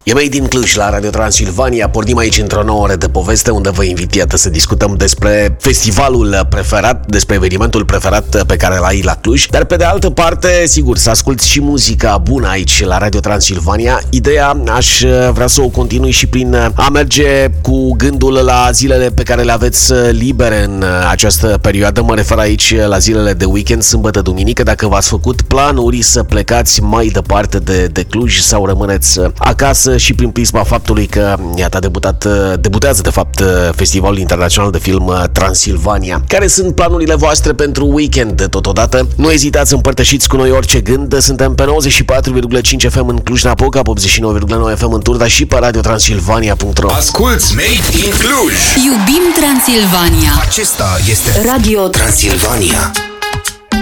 E Made in Cluj la Radio Transilvania. Pornim aici într-o nouă oră de poveste unde vă invit, iată, să discutăm despre festivalul preferat, despre evenimentul preferat pe care l-ai la Cluj. Dar pe de altă parte, sigur, să asculti și muzica bună aici la Radio Transilvania. Ideea aș vrea să o continui și prin a merge cu gândul la zilele pe care le aveți libere în această perioadă. Mă refer aici la zilele de weekend, sâmbătă, duminică. Dacă v-ați făcut planuri să plecați mai departe de Cluj sau rămâneți acasă, și prin prisma faptului că, iată, debutează de fapt Festivalul Internațional de Film Transilvania. Care sunt planurile voastre pentru weekend? Totodată, nu ezitați să împărtășiți cu noi orice gând. Suntem pe 94,5 FM în Cluj-Napoca, 89,9 FM în Turda și pe radiotransilvania.ro. Asculți Made in Cluj! Iubim Transilvania! Acesta este Radio Transilvania.